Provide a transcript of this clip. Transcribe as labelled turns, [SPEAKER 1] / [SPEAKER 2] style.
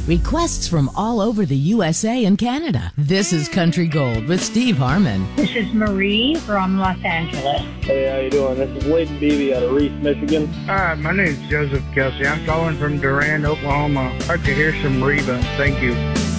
[SPEAKER 1] Requests from all over the USA and Canada. This is Country Gold with Steve Harmon.
[SPEAKER 2] This is Marie from Los Angeles.
[SPEAKER 3] Hey, how you doing? This is Layton Beebe out of Reese, Michigan.
[SPEAKER 4] Hi, my name is Joseph Kelsey. I'm calling from Durand, Oklahoma. I'd like to hear some Reba. Thank you.